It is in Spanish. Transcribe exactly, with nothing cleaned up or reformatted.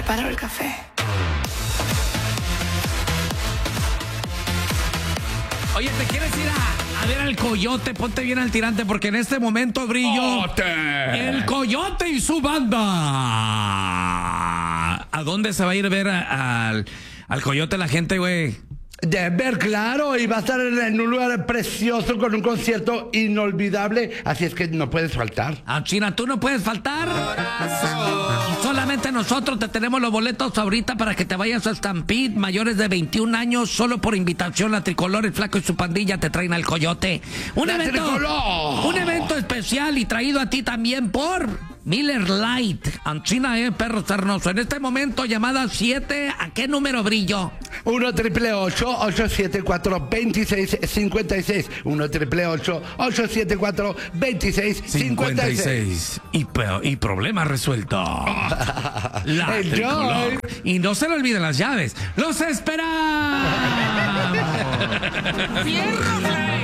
preparo el café. Oye, ¿te quieres ir a, a ver al Coyote? Ponte bien al tirante porque en este momento, Brillo, ¡Ote! el Coyote y su banda. ¿A dónde se va a ir a ver a- a- al, al Coyote la gente, güey? Denver, claro, y va a estar en un lugar precioso con un concierto inolvidable, así es que no puedes faltar. Ah, China, tú no puedes faltar. Solamente nosotros te tenemos los boletos ahorita para que te vayas a Stampede, mayores de veintiún años, solo por invitación. La Tricolor, el Flaco y su pandilla te traen al Coyote. Un ¡La evento, Tricolor! un evento especial y traído a ti también por Miller Lite. China, eh, perro sarnoso. En este momento, llamada siete, ¿a qué número, Brillo? uno triple ocho, ocho siete cuatro, dos seis cinco seis. uno triple ocho, ocho siete cuatro, dos seis cinco seis. Y, pe- y problema resuelto. La Enjoy. Tricolor. Y no se le olviden las llaves. ¡Los esperamos!